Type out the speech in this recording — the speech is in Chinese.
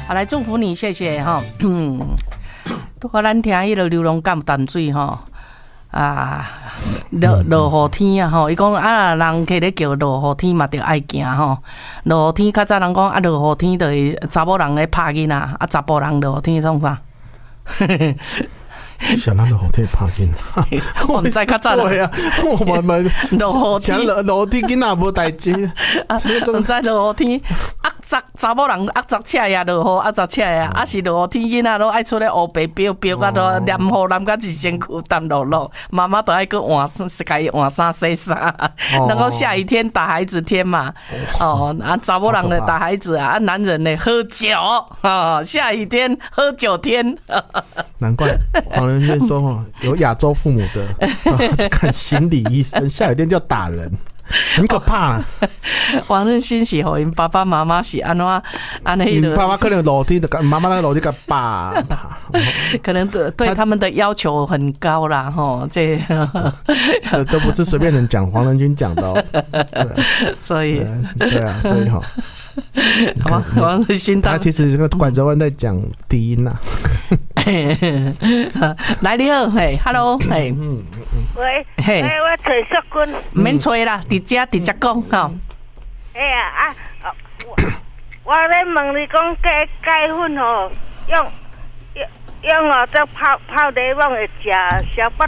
好，来祝福你，谢谢哈。拄好咱听迄个流浪感淡水吼。啊，落雨天啊吼，伊讲啊，人摕咧叫落雨天嘛，着爱行吼。落雨天较早人讲啊，落雨天就是查某人咧拍囡仔，啊查甫人落雨天创啥？ 想到落雨天拍囡仔， 我毋知较早对啊，我们落雨天落雨天囡仔无代志， 毋知落雨天查某人赤赤呀落雨赤赤呀，啊是落雨天囡仔都爱出来黑白飙飙到都黏雨淋到一身躯澹漉漉，妈妈都爱去换衫洗衫。然后下雨天打孩子天嘛，哦啊查某人的打孩子啊，男人呢喝酒啊，下雨天喝酒天。 难怪黄仁勋说有亚洲父母的去看心理医生，下雨天就要打人。很可怕、啊。 黄仁勋是互因爸爸妈妈是安尼的， 爸爸可能楼梯的，妈妈那楼梯个爸， 可能对他们的要求很高啦，吼，这都不是随便人讲，黄仁勋讲的哦。 所以对啊，所以哈。 黄仁勋他其实这个拐着弯在讲低音呐。 来你好，嘿 ，Hello， 嘿， 喂，嘿，我找淑君， 唔免催啦，直接讲哈。 哎呀我咧问你讲钙粉吼，用这泡茶碗会食小腹